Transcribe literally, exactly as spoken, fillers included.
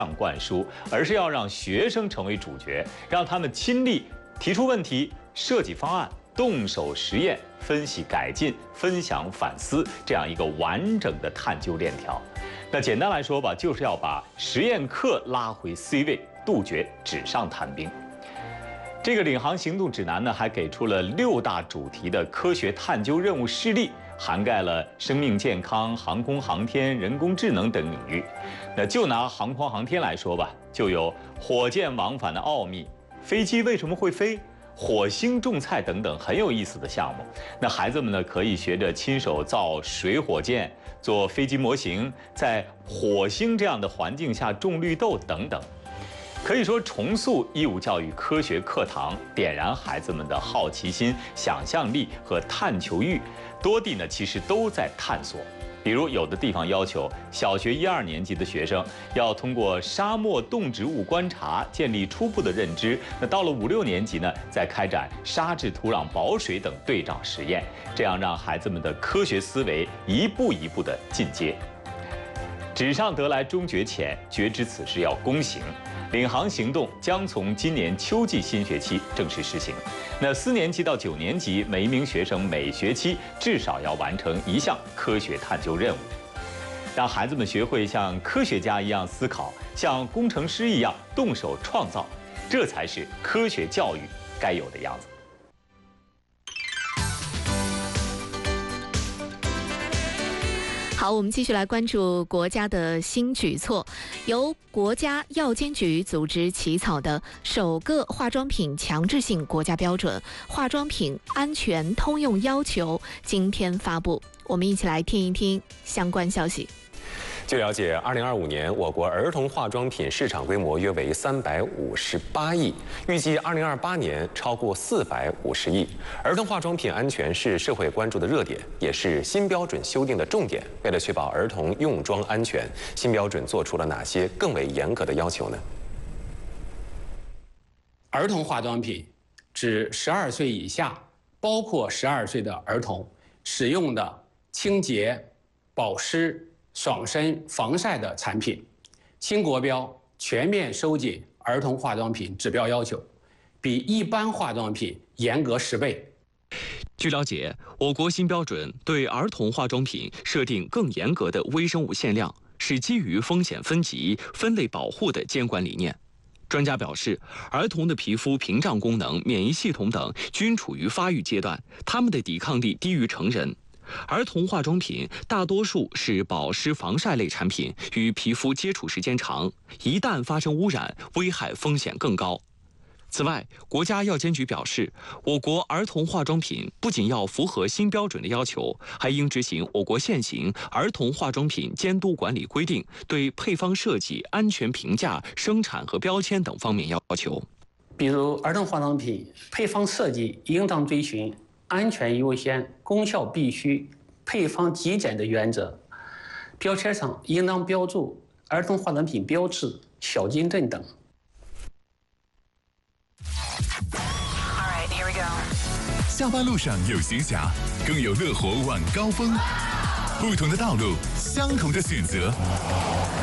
灌输，而是要让学生成为主角，让他们亲力提出问题、设计方案、动手实验、分析改进、分享反思，这样一个完整的探究链条。那简单来说吧，就是要把实验课拉回 C 位，杜绝纸上谈兵。这个领航行动指南呢，还给出了六大主题的科学探究任务示例，涵盖了生命健康、航空航天、人工智能等领域。那就拿航空航天来说吧，就有火箭往返的奥秘、飞机为什么会飞、火星种菜等等很有意思的项目。那孩子们呢，可以学着亲手造水火箭、做飞机模型，在火星这样的环境下种绿豆等等。可以说，重塑义务教育科学课堂，点燃孩子们的好奇心、想象力和探求欲。多地呢，其实都在探索。比如，有的地方要求小学一二年级的学生要通过沙漠动植物观察建立初步的认知。那到了五六年级呢，再开展沙质土壤保水等对照实验，这样让孩子们的科学思维一步一步的进阶。纸上得来终觉浅，绝知此事要躬行。领航行动将从今年秋季新学期正式实行。那四年级到九年级，每一名学生每学期至少要完成一项科学探究任务，让孩子们学会像科学家一样思考，像工程师一样动手创造，这才是科学教育该有的样子。 好，我们继续来关注国家的新举措。由国家药监局组织起草的首个化妆品强制性国家标准《化妆品安全通用要求》今天发布，我们一起来听一听相关消息。 据了解，二零二五年我国儿童化妆品市场规模约为三百五十八亿，预计二零二八年超过四百五十亿。儿童化妆品安全是社会关注的热点，也是新标准修订的重点。为了确保儿童用妆安全，新标准做出了哪些更为严格的要求呢？ 儿童化妆品指十二岁以下，包括十二岁的儿童使用的清洁、保湿、爽身、防晒的产品。新国标全面收紧儿童化妆品指标要求，比一般化妆品严格十倍。 据了解，我国新标准对儿童化妆品设定更严格的微生物限量，是基于风险分级、分类保护的监管理念。专家表示，儿童的皮肤屏障功能、免疫系统等均处于发育阶段，他们的抵抗力低于成人。儿童化妆品大多数是保湿防晒类产品，与皮肤接触时间长，一旦发生污染，危害风险更高。此外，国家药监局表示，我国儿童化妆品不仅要符合新标准的要求，还应执行我国现行儿童化妆品监督管理规定，对配方设计、安全评价、生产和标签等方面要求。 比如，儿童化妆品配方设计应当遵循安全优先、功效必须、配方极简的原则，标签上应当标注儿童化妆品标志、小金镇等。 下班路上有闲暇，更有乐活晚高峰。不同的道路，相同的选择。